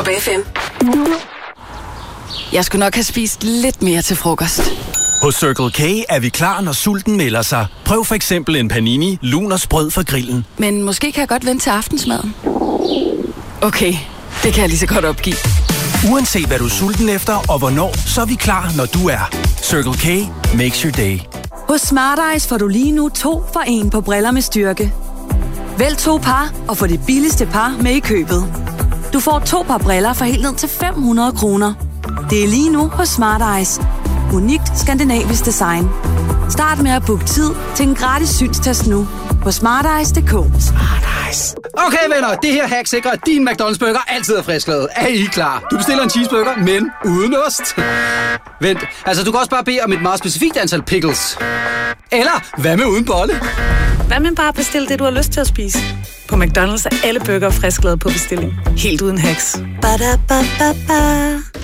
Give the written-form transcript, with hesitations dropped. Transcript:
Top FM. Jeg skulle nok have spist lidt mere til frokost. Hos Circle K er vi klar, når sulten melder sig. Prøv for eksempel en panini, lun og sprød fra grillen. Men måske kan jeg godt vente til aftensmaden. Okay, det kan jeg lige så godt opgive. Uanset hvad du er sulten efter og hvornår, så er vi klar, når du er. Circle K makes your day. Hos Smart Eyes får du lige nu 2 for 1 på briller med styrke. Vælg 2 par og få det billigste par med i købet. Du får 2 par briller for helt ned til 500 kroner. Det er lige nu hos Smart Eyes. Unikt skandinavisk design. Start med at booke tid til en gratis synstest nu på smarteyes.dk. Smart Eyes. Okay venner, det her hack sikrer, at din McDonald's burger altid er frisklavet. Er I klar? Du bestiller en cheeseburger, men uden ost. Vent, altså du kan også bare bede om et meget specifikt antal pickles. Eller hvad med uden bolle? Hvad med bare bestille det, du har lyst til at spise? På McDonald's er alle burger frisklavet på bestilling. Helt uden hacks. Ba-da-ba-ba-ba.